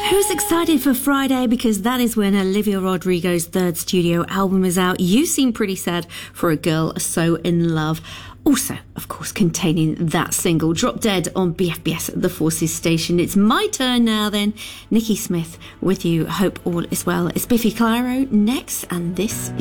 Who's excited for Friday? Because that is when Olivia Rodrigo's third studio album is out. You Seem Pretty Sad for a Girl So In Love. Also, of course, containing that single, Drop Dead on BFBS The Forces station. It's my turn now then. Nikki Smith with you. Hope all is well. It's Biffy Clyro next, and this